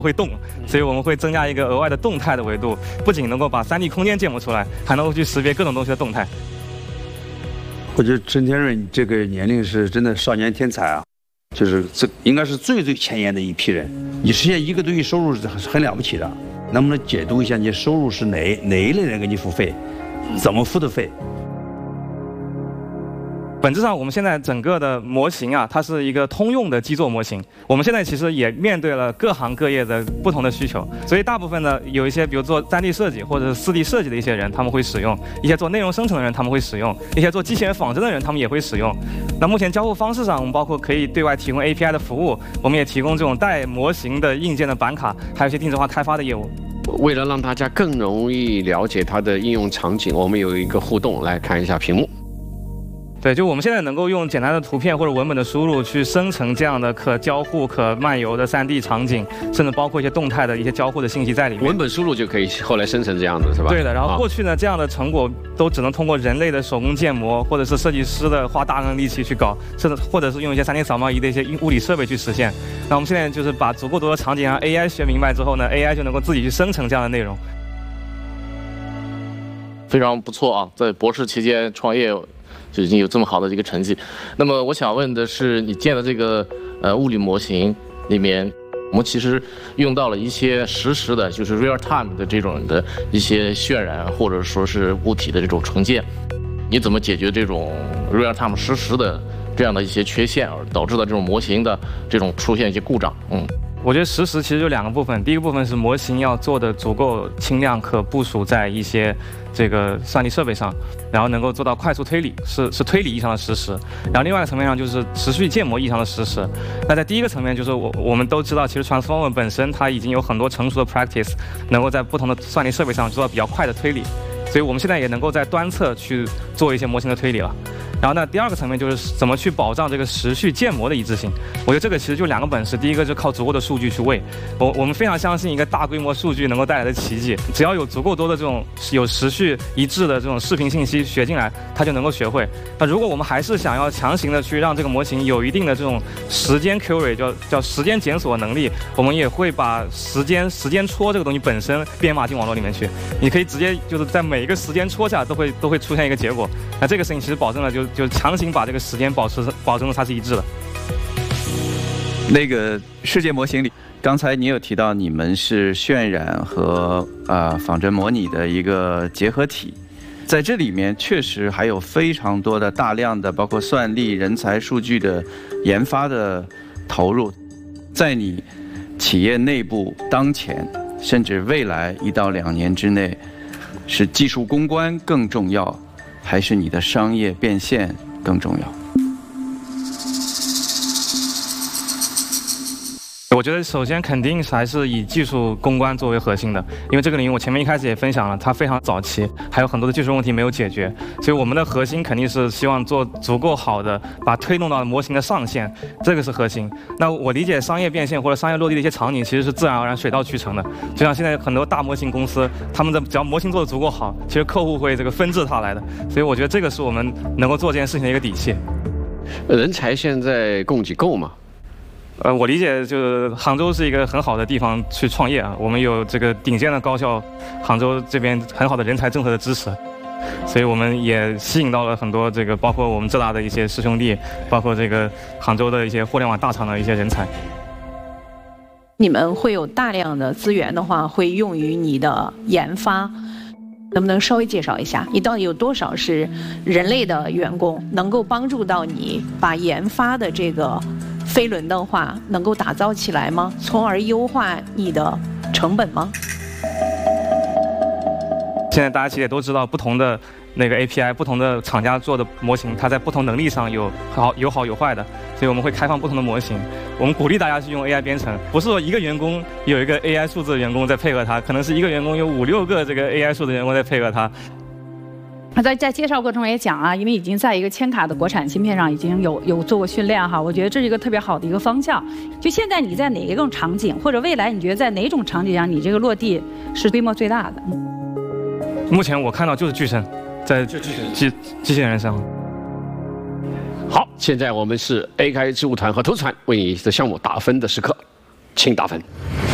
会动，所以我们会增加一个额外的动态的维度，不仅能够把3D 空间建模出来，还能够去识别各种东西的动态。 我觉得陈天润这个年龄是真的少年天才啊，就是这应该是最前沿的一批人。你实现1个多亿收入是很了不起的，能不能解读一下你收入是哪一类人给你付费，怎么付的费？ 本质上，我们现在整个的模型啊，它是一个通用的基座模型。我们现在其实也面对了各行各业的不同的需求，所以大部分呢，有一些比如做3D 设计或者是4D 设计的一些人，他们会使用；一些做内容生成的人，他们会使用；一些做机器人仿真的人，他们也会使用。那目前交互方式上，我们包括可以对外提供 API 的服务，我们也提供这种带模型的硬件的板卡，还有一些定制化开发的业务。 为了让大家更容易了解它的应用场景，我们有一个互动，来看一下屏幕。 对，就我们现在能够用简单的图片或者文本的输入去生成这样的可交互、可漫游的3D 场景，甚至包括一些动态的一些交互的信息在里面。 文本输入就可以后来生成这样的是吧？ 对的。然后过去呢，这样的成果都只能通过人类的手工建模，或者是设计师的花大量力气去搞，甚至或者是用一些3D 扫描仪的一些物理设备去实现。那我们现在就是把足够多的场景让 AI 学明白之后呢 ，AI 就能够自己去生成这样的内容。 非常不错啊，在博士期间创业就已经有这么好的一个成绩。那么我想问的是，你建的这个物理模型里面，我们其实用到了一些实时的，就是 real time 的这种的一些渲染，或者说是物体的这种重建。你怎么解决这种 real time 实时的这样的一些缺陷，而导致的这种模型的这种出现一些故障？ 我觉得实时其实就2个部分，第一个部分是模型要做的足够轻量，可部署在一些这个算力设备上，然后能够做到快速推理，是推理意义上的实时。然后另外一个层面上就是持续建模意义上的实时。那在第一个层面就是我们都知道，其实 Transformer 本身它已经有很多成熟的 practice， 能够在不同的算力设备上做到比较快的推理，所以我们现在也能够在端侧去做一些模型的推理了。然后呢，第2个层面就是怎么去保障这个持续建模的一致性。我觉得这个其实就2个本事，第一个就靠足够的数据去喂。我们非常相信一个大规模数据能够带来的奇迹，只要有足够多的这种有持续一致的这种视频信息学进来，它就能够学会。那如果我们还是想要强行的去让这个模型有一定的这种时间 query， 叫时间检索能力，我们也会把时间戳这个东西本身编码进网络里面去。你可以直接就是在每一个时间戳下都会出现一个结果。那这个事情其实保证了就强行把这个时间保证了它是一致的。 那个世界模型里，刚才你有提到你们是渲染和仿真模拟的一个结合体，在这里面确实还有非常多的大量的包括算力、人才、数据的研发的投入，在你企业内部当前甚至未来1到2年之内，是技术攻关更重要，还是你的商业变现更重要？ 我觉得首先肯定还是以技术攻关作为核心的，因为这个领域我前面一开始也分享了，它非常早期，还有很多的技术问题没有解决，所以我们的核心肯定是希望做足够好的，把推动到模型的上限，这个是核心。那我理解商业变现或者商业落地的一些场景，其实是自然而然水到渠成的。就像现在很多大模型公司，他们的只要模型做得足够好，其实客户会这个纷至沓来的。所以我觉得这个是我们能够做这件事情的一个底气。 人才现在供给够吗？ 我理解就是杭州是一个很好的地方去创业啊，我们有这个顶尖的高校，杭州这边很好的人才政策的支持，所以我们也吸引到了很多这个包括我们浙大的一些师兄弟，包括这个杭州的一些互联网大厂的一些人才。 你们会有大量的资源的话，会用于你的研发，能不能稍微介绍一下，你到底有多少是人类的员工，能够帮助到你把研发的这个飞轮的话能够打造起来吗？从而优化你的成本吗？ 现在大家其实也都知道，不同的那个 API， 不同的厂家做的模型，它在不同能力上有好有坏的，所以我们会开放不同的模型。我们鼓励大家去用 AI 编程，不是说一个员工有一个 AI 数字的员工在配合他，可能是一个员工有5、6个这个 AI 数字的员工在配合他。 在介绍过程中也讲啊，因为已经在一个千卡的国产芯片上已经有做过训练哈，我觉得这是一个特别好的一个方向。就现在你在哪一种场景，或者未来你觉得在哪种场景上你这个落地是规模最大的？ 目前我看到就是巨声，在机器人上。 好，现在我们是 AI 知物团和投资团为你的项目打分的时刻，请打分。